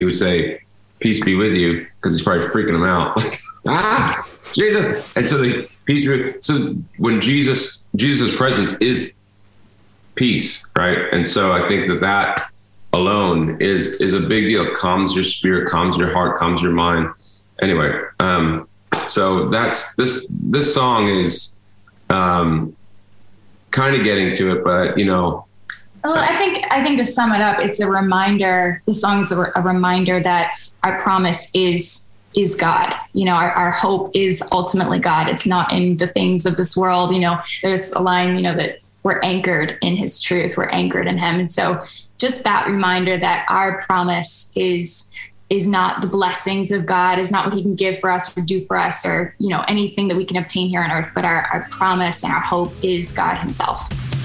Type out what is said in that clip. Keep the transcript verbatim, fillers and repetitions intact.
he would say, "Peace be with you," because he's probably freaking him out. Like, ah, Jesus. And so the peace be with, so when Jesus, Jesus' presence is peace, right? And so I think that that alone is, is a big deal. It calms your spirit, calms your heart, calms your mind. Anyway, um, so that's, this, this song is um, kind of getting to it, but you know, well, I think, I think to sum it up, it's a reminder, the song is a, a reminder that our promise is, is God. You know, our, our hope is ultimately God. It's not in the things of this world. You know, there's a line, you know, that we're anchored in his truth. We're anchored in him. And so just that reminder that our promise is, is not the blessings of God, is not what he can give for us or do for us or, you know, anything that we can obtain here on earth, but our, our promise and our hope is God himself.